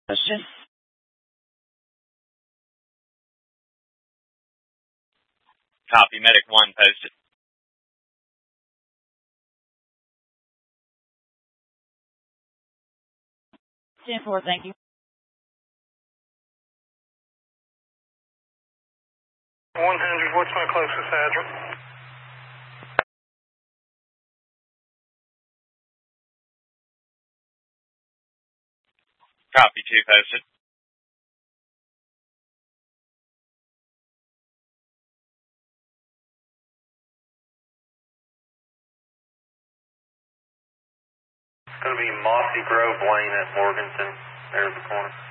Question. Copy. Medic 1 posted. Ten 4, thank you. 100, what's my closest address? Copy. 2 posted. It's going to be Mossy Grove Lane at Morganton. There's the corner.